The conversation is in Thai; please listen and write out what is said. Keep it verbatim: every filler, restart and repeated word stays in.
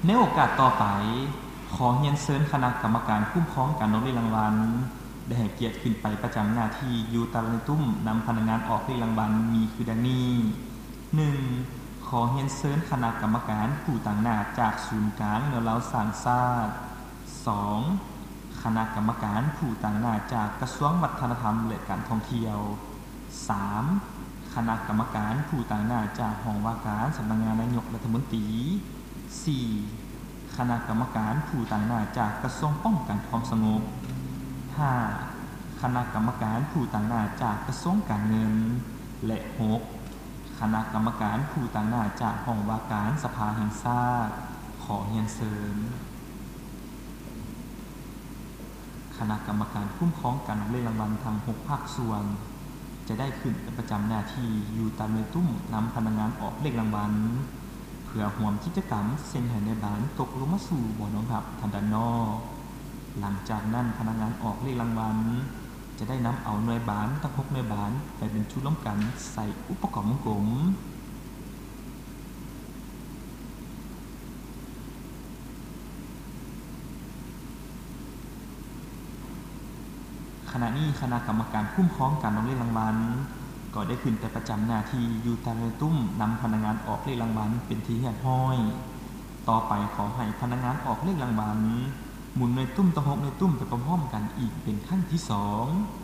ในโอกาสต่อไปขอเรียนเชิญคณะกรรมการคุ้มครองการออกรางวัลได้ให้เกียรติขึ้นไปประจำหน้าที่อยู่ตามในตุ้มนำพนักงานออกรางวัลมีคือดังนี้ หนึ่ง ขอเรียนเชิญคณะกรรมการผู้ต่างหน้าจากศูนย์กลางแนวเราสร้างชาติ สอง คณะกรรมการผู้ต่างหน้าจากกระทรวงวัฒนธรรมและการท่องเที่ยว สาม คณะกรรมการผู้ต่างหน้าจากห้องว่าการสำนักงานนายกรัฐมนตรี สี่ คณะกรรมการผู้ต่างหน้าจากกระทรวงป้องกันความสงบ ห้า คณะกรรมการผู้ต่างหน้าจากกระทรวงการเงิน และ หก คณะกรรมการผู้ต่างหน้าจากห้องว่าการสภาแห่งชาติขอเรียนเชิญคณะกรรมการคุ้มครองการออกรางวัลทั้งหกภาคส่วนจะได้ขึ้นประจำหน้าที่อยู่ตามในตุ้มนำพนักงานออกเลขรางวัลเพื่อร่วมกิจกรรมเซ็นให้ในบานตกลงมาสู่บ่อน้องรับทางด้านนอกหลังจากนั้นพนักงานออกเลขรางวัลจะได้นำเอาหน่วยบานทั้งหกหน่วยบานไปเป็นชุดล้อมกันใส่อุปกรณ์วงกลมขณะนี้คณะกรรมการคุ้มครองการออกเลขรางวัลก็ได้ขึ้นแต่ประจำหน้าที่อยู่ตามในตุ้มนำพนักงานออกเลขรางวัลเป็นที่เรียบร้อยต่อไปขอให้พนักงานออกเลขรางวัลหมุนในตุ้มตะหกในตุ้มไปพร้อมๆกันอีกเป็นครั้งที่สอง